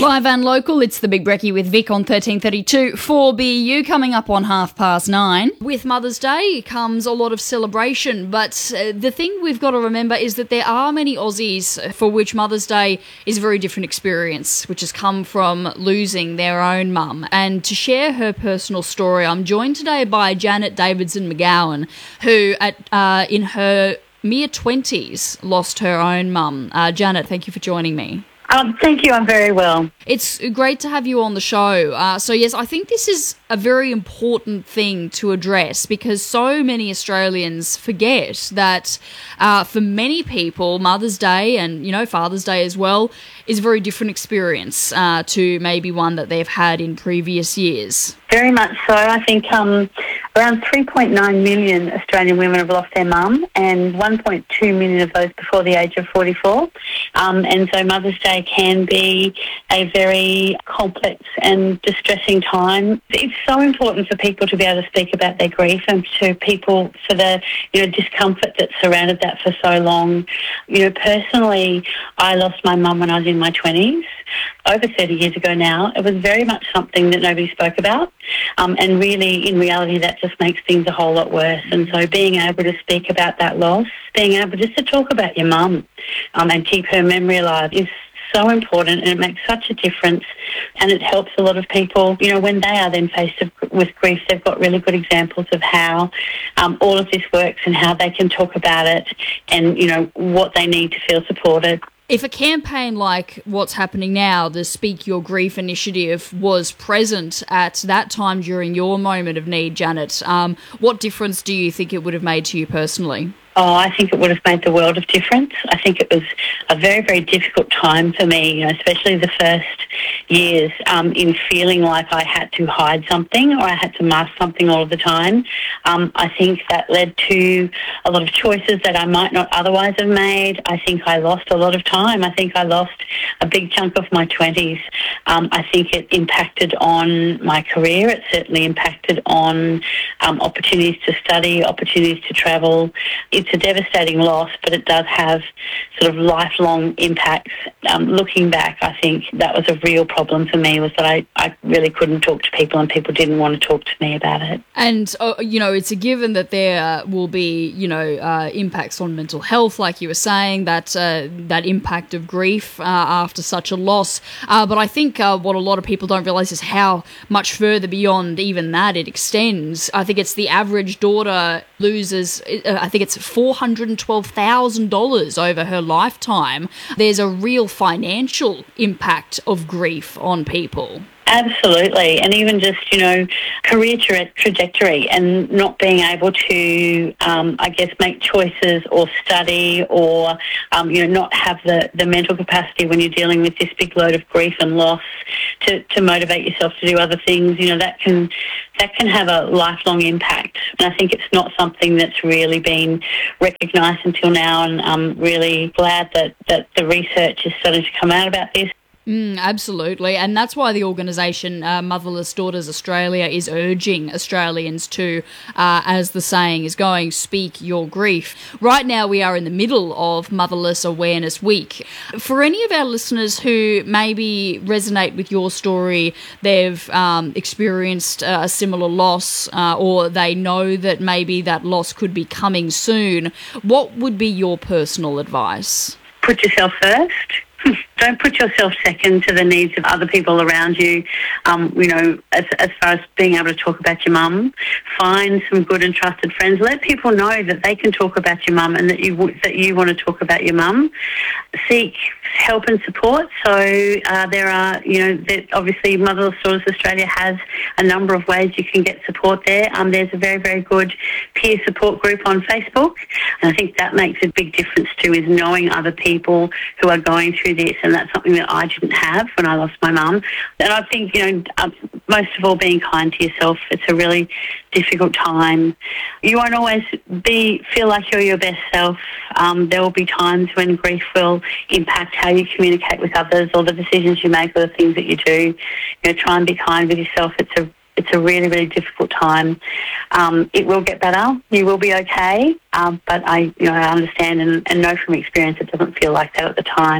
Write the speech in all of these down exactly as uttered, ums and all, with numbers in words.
Live and local, it's the Big Brekkie with Vic on thirteen thirty-two four B U, coming up on half past nine. With Mother's Day comes a lot of celebration, but uh, the thing we've got to remember is that there are many Aussies for which Mother's Day is a very different experience, which has come from losing their own mum. And to share her personal story, I'm joined today by Janet Davidson McGowan, who at uh, in her mere twenties lost her own mum. Uh, Janet, thank you for joining me. Um, thank you, I'm very well. It's great to have you on the show. Uh, so, yes, I think this is a very important thing to address because so many Australians forget that uh, for many people, Mother's Day and, you know, Father's Day as well is a very different experience uh, to maybe one that they've had in previous years. Very much so. I think um, around three point nine million Australian women have lost their mum and one point two million of those before the age of forty-four. Um, and so Mother's Day can be a very complex and distressing time. It's so important for people to be able to speak about their grief and to people for the you know discomfort that surrounded that for so long. You know, personally, I lost my mum when I was in my twenties, over thirty years ago now. It was very much something that nobody spoke about. Um, and really, in reality, that just makes things a whole lot worse. And so being able to speak about that loss, being able just to talk about your mum um, and keep her memory alive is so important, and it makes such a difference, and it helps a lot of people. You know, when they are then faced with grief, they've got really good examples of how um, all of this works and how they can talk about it and, you know, what they need to feel supported. If a campaign like what's happening now, the Speak Your Grief initiative, was present at that time during your moment of need, Janet, um, what difference do you think it would have made to you personally? Oh, I think it would have made the world of difference. I think it was a very, very difficult time for me, you know, especially the first years, um, in feeling like I had to hide something or I had to mask something all of the time. Um, I think that led to a lot of choices that I might not otherwise have made. I think I lost a lot of time. I think I lost a big chunk of my twenties. Um, I think it impacted on my career. It certainly impacted on um, opportunities to study, opportunities to travel. It It's a devastating loss, but it does have sort of lifelong impacts. Um, looking back, I think that was a real problem for me, was that I, I really couldn't talk to people and people didn't want to talk to me about it. And, uh, you know, it's a given that there will be, you know, uh, impacts on mental health, like you were saying, that, uh, that impact of grief uh, after such a loss. Uh, but I think uh, what a lot of people don't realise is how much further beyond even that it extends. I think it's the average daughter loses, uh, I think it's four hundred twelve thousand dollars over her lifetime. There's a real financial impact of grief on people. Absolutely. And even just, you know, career tra- trajectory and not being able to, um, I guess, make choices or study or, um, you know, not have the, the mental capacity when you're dealing with this big load of grief and loss to, to motivate yourself to do other things, you know, that can that can have a lifelong impact. And I think it's not something that's really been recognised until now, and I'm really glad that, that the research is starting to come out about this. Mm, absolutely, and that's why the organisation uh, Motherless Daughters Australia is urging Australians to, uh, as the saying is going, speak your grief. Right now we are in the middle of Motherless Awareness Week. For any of our listeners who maybe resonate with your story, they've um, experienced uh, a similar loss uh, or they know that maybe that loss could be coming soon, what would be your personal advice? Put yourself first. Don't put yourself second to the needs of other people around you. Um, you know, as, as far as being able to talk about your mum, find some good and trusted friends. Let people know that they can talk about your mum and that you that you want to talk about your mum. Seek help and support. So uh, there are, you know, that obviously Motherless Daughters Australia has a number of ways you can get support there. Um, there's a very, very good peer support group on Facebook, and I think that makes a big difference too, is knowing other people who are going through this, and that's something that I didn't have when I lost my mum. And I think, you know, um, most of all, being kind to yourself. It's a really difficult time. You won't always be feel like you're your best self. Um, there will be times when grief will impact how you communicate with others, or the decisions you make, or the things that you do. You know, try and be kind with yourself. It's a It's a really, really difficult time. Um, it will get better. You will be okay. Um, but I, you know, I understand and, and know from experience it doesn't feel like that at the time.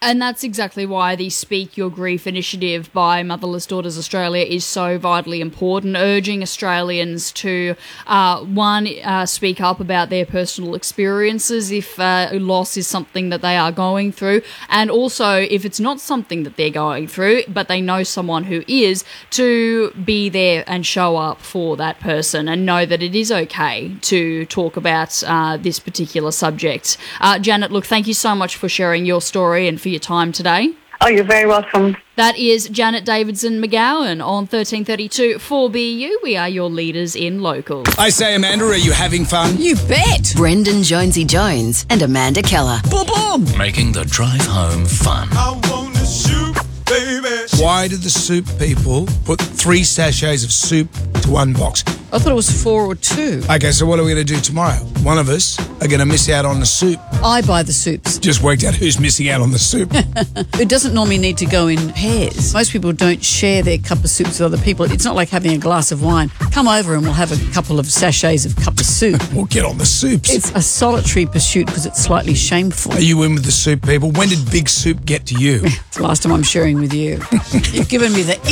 And that's exactly why the Speak Your Grief initiative by Motherless Daughters Australia is so vitally important, urging Australians to, uh, one, uh, speak up about their personal experiences if uh, loss is something that they are going through, and also if it's not something that they're going through, but they know someone who is, to be there and show up for that person and know that it is okay to talk about uh, this particular subject. Uh, Janet, look, thank you so much for sharing your story and for your time today. Oh, you're very welcome. That is Janet Davidson McGowan on thirteen thirty-two four B U. We are your leaders in locals. I say, Amanda, are you having fun? You bet. Brendan Jonesy Jones and Amanda Keller. Boom, boom. Making the drive home fun. I want to shoot, baby. Why did the soup people put three sachets of soup to one box? I thought it was four or two. Okay, so what are we going to do tomorrow? One of us are going to miss out on the soup. I buy the soups. Just worked out who's missing out on the soup. It doesn't normally need to go in pairs. Most people don't share their cup of soups with other people. It's not like having a glass of wine. Come over and we'll have a couple of sachets of cup of soup. We'll get on the soups. It's a solitary pursuit because it's slightly shameful. Are you in with the soup people? When did Big Soup get to you? It's the last time I'm sharing with you. You've given me the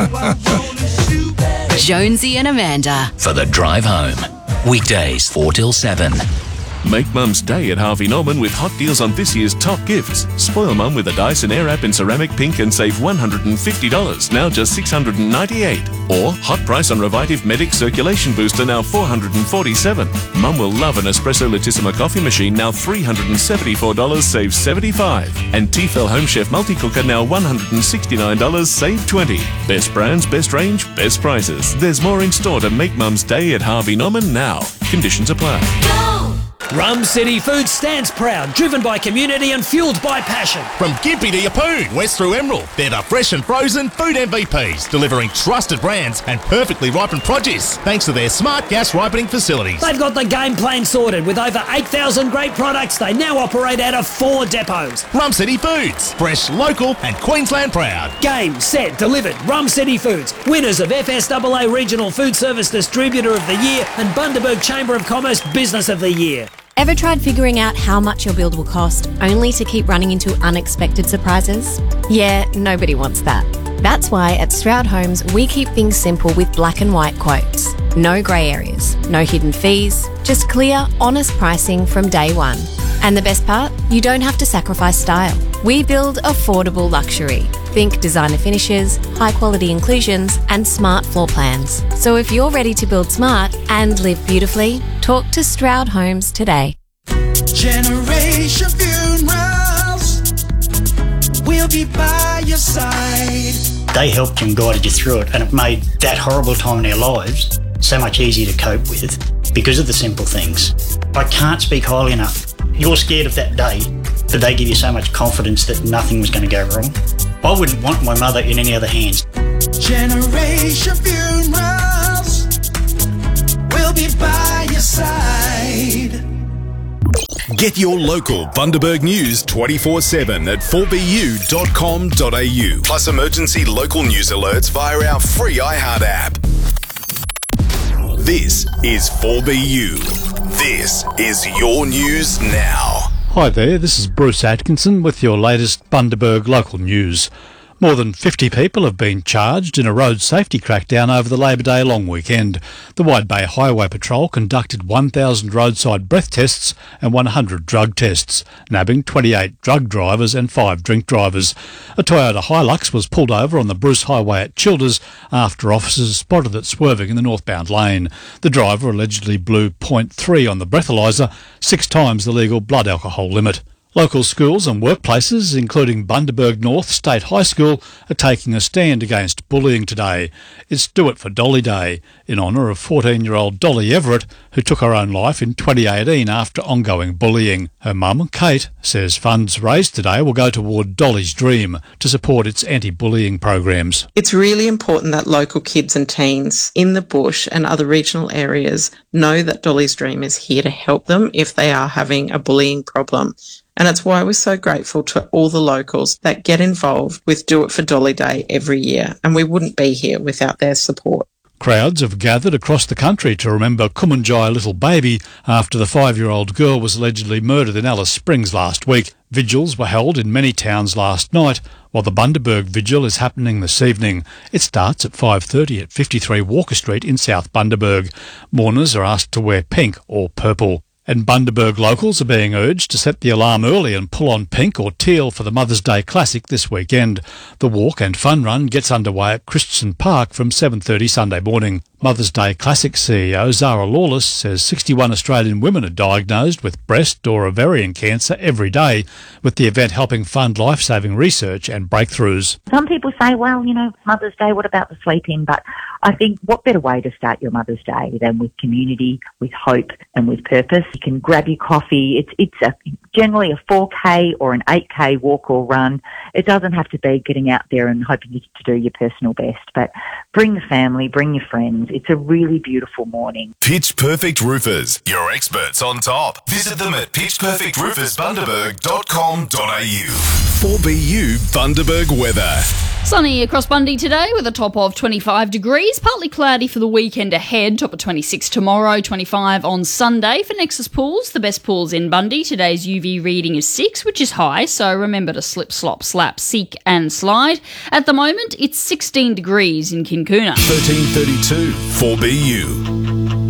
ick. Jonesy and Amanda. For the drive home. Weekdays four till seven. Make Mum's Day at Harvey Norman with hot deals on this year's top gifts. Spoil Mum with a Dyson Airwrap in ceramic pink and save one hundred fifty dollars, now just six hundred ninety-eight dollars. Or hot price on Revitive Medic Circulation Booster, now four hundred forty-seven dollars. Mum will love an Espresso Latissima coffee machine, now three hundred seventy-four dollars, save seventy-five dollars. And Tefal Home Chef Multi-Cooker, now one hundred sixty-nine dollars, save twenty dollars. Best brands, best range, best prices. There's more in store to make Mum's Day at Harvey Norman now. Conditions apply. Rum City Food stands proud, driven by community and fuelled by passion. From Gympie to Yeppoon, west through Emerald, they're the fresh and frozen food M V Ps, delivering trusted brands and perfectly ripened produce, thanks to their smart gas ripening facilities. They've got the game plan sorted. With over eight thousand great products, they now operate out of four depots. Rum City Foods, fresh, local and Queensland proud. Game, set, delivered. Rum City Foods, winners of F S A A Regional Food Service Distributor of the Year and Bundaberg Chamber of Commerce Business of the Year. Ever tried figuring out how much your build will cost, only to keep running into unexpected surprises? Yeah, nobody wants that. That's why at Stroud Homes, we keep things simple with black and white quotes. No grey areas, no hidden fees, just clear, honest pricing from day one. And the best part? You don't have to sacrifice style. We build affordable luxury. Think designer finishes, high quality inclusions, and smart floor plans. So if you're ready to build smart and live beautifully, talk to Stroud Homes today. Generation Funerals, we'll be by your side. They helped you and guided you through it, and it made that horrible time in our lives so much easier to cope with because of the simple things. I can't speak highly enough. You're scared of that day, but they give you so much confidence that nothing was going to go wrong. I wouldn't want my mother in any other hands. Generation Funerals, we'll be by your side. Get your local Bundaberg news twenty-four seven at four b u dot com dot a u. Plus emergency local news alerts via our free iHeart app. This is four B U. This is your news now. Hi there, this is Bruce Atkinson with your latest Bundaberg local news. More than fifty people have been charged in a road safety crackdown over the Labor Day long weekend. The Wide Bay Highway Patrol conducted one thousand roadside breath tests and one hundred drug tests, nabbing twenty-eight drug drivers and five drink drivers. A Toyota Hilux was pulled over on the Bruce Highway at Childers after officers spotted it swerving in the northbound lane. The driver allegedly blew point three on the breathalyser, six times the legal blood alcohol limit. Local schools and workplaces, including Bundaberg North State High School, are taking a stand against bullying today. It's Do It for Dolly Day, in honour of fourteen-year-old Dolly Everett, who took her own life in twenty eighteen after ongoing bullying. Her mum, Kate, says funds raised today will go toward Dolly's Dream to support its anti-bullying programs. It's really important that local kids and teens in the bush and other regional areas know that Dolly's Dream is here to help them if they are having a bullying problem. And it's why we're so grateful to all the locals that get involved with Do It for Dolly Day every year, and we wouldn't be here without their support. Crowds have gathered across the country to remember Kumanjai Little Baby after the five-year-old girl was allegedly murdered in Alice Springs last week. Vigils were held in many towns last night, while the Bundaberg Vigil is happening this evening. It starts at five thirty at fifty-three Walker Street in South Bundaberg. Mourners are asked to wear pink or purple. And Bundaberg locals are being urged to set the alarm early and pull on pink or teal for the Mother's Day Classic this weekend. The walk and fun run gets underway at Christensen Park from seven thirty Sunday morning. Mother's Day Classic C E O Zara Lawless says sixty-one Australian women are diagnosed with breast or ovarian cancer every day, with the event helping fund life-saving research and breakthroughs. Some people say, well, you know, Mother's Day, what about the sleep-in? But I think what better way to start your Mother's Day than with community, with hope and with purpose. You can grab your coffee. It's it's a, generally a four K or an eight K walk or run. It doesn't have to be getting out there and hoping to do your personal best, but bring the family, bring your friends. It's a really beautiful morning. Pitch Perfect Roofers, your experts on top. Visit them at pitch perfect roofers bundaberg dot com dot a u. four B U Bundaberg weather. Sunny across Bundy today with a top of twenty-five degrees, partly cloudy for the weekend ahead, top of twenty-six tomorrow, twenty-five on Sunday. For Nexus Pools, the best pools in Bundy, today's U V reading is six, which is high, so remember to slip, slop, slap, seek and slide. At the moment, it's sixteen degrees in Kincuna. thirteen thirty-two four B U.